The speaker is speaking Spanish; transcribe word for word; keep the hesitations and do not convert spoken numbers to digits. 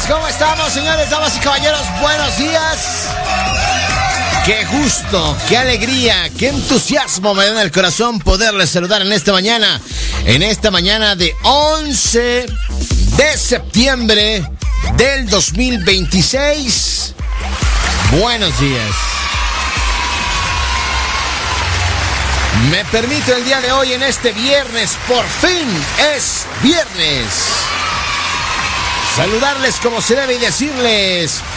¿Cómo estamos, señores, damas y caballeros? Buenos días. Qué gusto, qué alegría, qué entusiasmo me da en el corazón poderles saludar en esta mañana. En esta mañana de once de septiembre del dos mil veintiséis. Buenos días. Me permito el día de hoy, en este viernes, por fin es viernes, saludarles como se debe y decirles